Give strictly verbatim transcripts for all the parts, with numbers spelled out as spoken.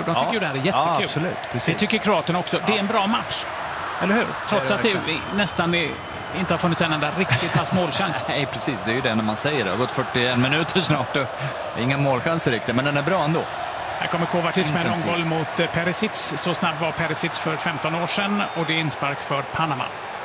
De tycker ja. ju det här är jättekul. Ja, absolut. Precis. Det tycker kroaterna också. Det är en bra match. Eller hur? Trots det att det nästan är, inte har funnits en enda riktigt fast målchans. Nej, precis. Det är ju det när man säger det. Det har gått fyrtioen minuter snart och inga målchanser riktigt, men den är bra ändå. Här kommer Kovacic med en Intensiv. långboll mot Perisic. Så snabb var Perisic för femton år sedan och det är inspark för Panama.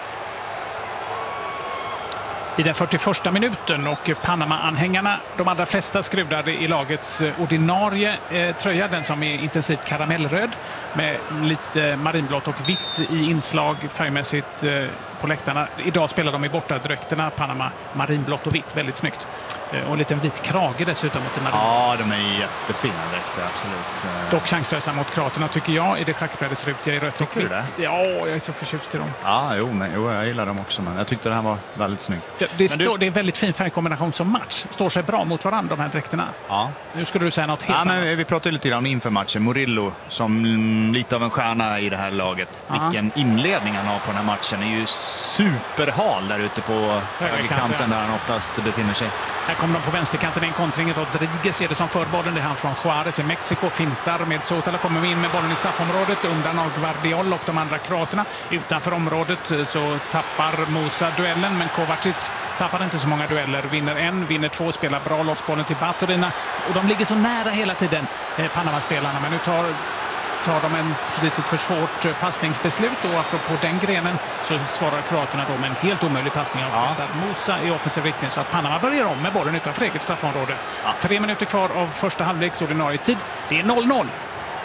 I den fyrtioförsta minuten och Panama-anhängarna, de allra flesta skruvade i lagets ordinarie eh, tröja, den som är intensivt karamellröd med lite marinblått och vitt i inslag färgmässigt eh, på läktarna. Idag spelar de i bortadräkterna, Panama, marinblått och vitt, väldigt snyggt. Eh, och en liten vit krage dessutom mot marin. Ja, de är jättefina dräkter, absolut. Dock chanslösa mot kroaterna tycker jag i det schackbrädesrutiga i rött och vitt. Ja, jag är så förtjust i dem. Ja, jo, men, jo, jag gillar dem också, men jag tyckte det här var väldigt snyggt. Det, det, står, du... det är en väldigt fin färgkombination som match. Står sig bra mot varandra, de här dräkterna. Ja. Nu skulle du säga något helt ja, men annat. vi pratade lite grann inför matchen. Murillo, som lite av en stjärna i det här laget. Aha. Vilken inledning han har på den här matchen. Är ju superhal där ute på högerkanten där han oftast befinner sig. Här kommer de på vänsterkanten i en kontring. Rodriguez är det som för bollen. Det är han från Juarez i Mexiko. Fintar med Sotala. Kommer in med bollen i straffområdet. Undan av Guardiol och de andra kroaterna. Utanför området så tappar Musa duellen. Men Kovacic tappar inte så många dueller. Vinner en, vinner två, spelar bra lossbollen till Baturina. Och de ligger så nära hela tiden, eh, Panama-spelarna. Men nu tar... tar de en litet för svårt passningsbeslut och apropå den grenen så svarar kroaterna då med en helt omöjlig passning av ja. Musa i offensiv riktning så att Panama börjar om med bollen utanför eget straffområde. Ja. Tre minuter kvar av första halvleks ordinarie tid. Det är noll noll.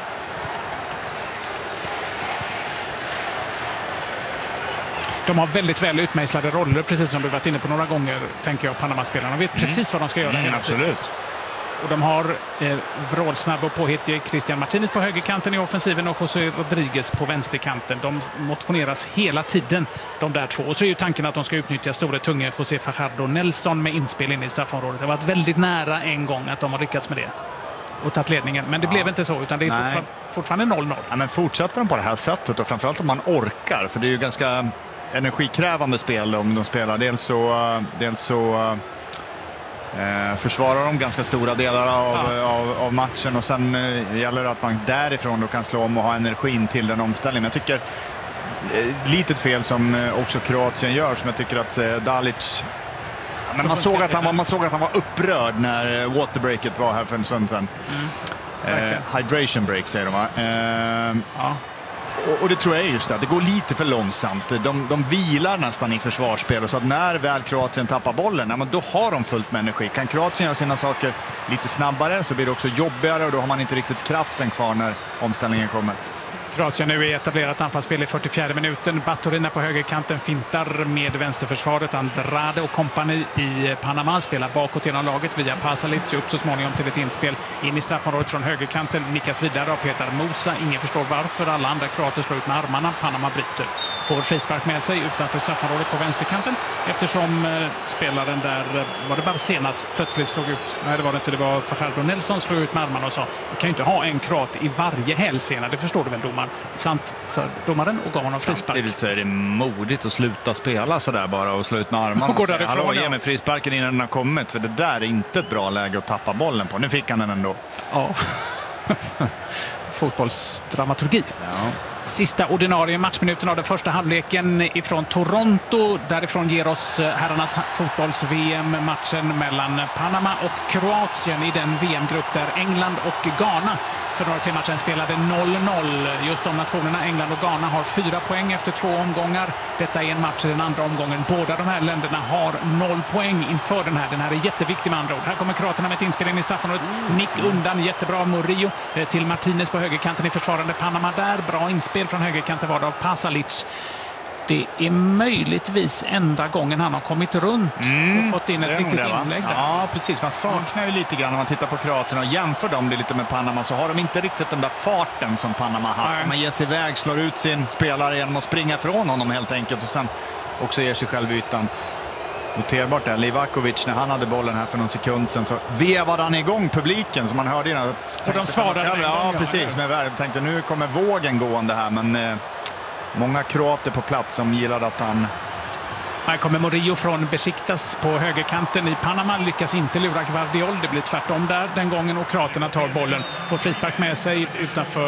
De har väldigt väl utmejslade roller, precis som du varit inne på några gånger, tänker jag, Panama-spelarna. De vet mm. precis vad de ska göra. Mm, absolut. Och de har eh, vrålsnabb och påhittig Christian Martinez på högerkanten i offensiven och José Rodriguez på vänsterkanten. De motioneras hela tiden, de där två. Och så är ju tanken att de ska utnyttja stora tunga José Fajardo Nelson med inspel in i straffområdet. Det har varit väldigt nära en gång att de har lyckats med det och tagit ledningen. Men det ja. blev inte så, utan det är fortfar- fortfarande noll noll. Ja, men fortsätter de på det här sättet och framförallt om man orkar, för det är ju ganska energikrävande spel om de spelar. Dels så... Dels så Eh, försvarar de ganska stora delar av, ja. av, av matchen och sen eh, gäller det att man därifrån då kan slå om och ha energin till den omställningen. Jag tycker eh, litet fel som eh, också Kroatien gör, som jag tycker att eh, Dalic ja, men man, såg att han var, man såg att han var upprörd när eh, waterbreaket var här för en stund sedan. Mm. Eh, hydration break säger de, va? Eh, ja. Och, och det tror jag är just det, det går lite för långsamt. De, de vilar nästan i försvarsspel, och så att när väl Kroatien tappar bollen, ja, men då har de fullt med energi. Kan Kroatien göra sina saker lite snabbare så blir det också jobbigare, och då har man inte riktigt kraften kvar när omställningen kommer. Kroatien nu är etablerat anfallsspel i fyrtiofjärde minuten. Baturina på högerkanten fintar med vänsterförsvaret. Andrade och kompani i Panama spelar bakåt genom laget via Pasalic upp så småningom till ett inspel in i straffområdet från högerkanten. Nickas vidare av Petar Musa. Ingen förstår varför. Alla andra kroater slår ut med armarna. Panama bryter. Får frispark med sig utanför straffområdet på vänsterkanten, eftersom eh, spelaren där, var det Barcenas, plötsligt slog ut. Nej, det var det inte. Det var Fajardo Nelson slog ut med armarna och sa: vi kan ju inte ha en kroat i varje hälsena. Det förstår du väl, domaren? Sant, sa domaren och gav honom frispark. Samtidigt så är det modigt att sluta spela så där bara och slå ut med armarna och, och säga: hallå, ge mig frisparken innan den har kommit, för det där är inte ett bra läge att tappa bollen på. Nu fick han den ändå. Ja. Fotbollsdramaturgi. Ja. Sista ordinarie matchminuten av den första halvleken ifrån Toronto. Därifrån ger oss herrarnas fotbolls-V M-matchen mellan Panama och Kroatien i den V M-grupp där England och Ghana för några timmar sedan spelade noll noll. Just de nationerna, England och Ghana, har fyra poäng efter två omgångar. Detta är en match i den andra omgången. Båda de här länderna har noll poäng inför den här. Den här är jätteviktig med andra ord. Här kommer kroaterna med ett inspel in i straffområdet. Nick undan, jättebra av Murillo till Martinez på högerkanten i försvarande Panama där. Bra inspel från högerkanten var det av Pasalic. Det är möjligtvis enda gången han har kommit runt mm, och fått in ett riktigt det, inlägg där. Ja, precis. Man saknar ju lite grann när man tittar på Kroatien och jämför dem lite med Panama, så har de inte riktigt den där farten som Panama har haft. Man ger sig iväg, slår ut sin spelare genom att springa från honom helt enkelt, och sen också ger sig själv ytan. Noterbart där, Livakovic, när han hade bollen här för någon sekund sedan så vevade han igång publiken, som man hörde innan. Och de svarade ja, ja, precis. Men jag tänkte, nu kommer vågen gående här, men eh, många kroater på plats som gillade att han... Här kommer Murillo från Besiktas på högerkanten i Panama. Lyckas inte lura Guardiol. Det blir tvärtom där den gången, och kroaterna tar bollen. Får frispark med sig utanför